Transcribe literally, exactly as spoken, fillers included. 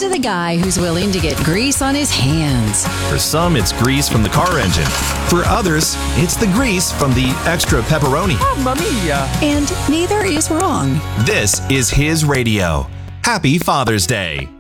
to the guy who's willing to get grease on his hands. For some, it's grease from the car engine. For others, it's the grease from the extra pepperoni. Mamma mia! And neither is wrong. This is his radio. Happy Father's Day.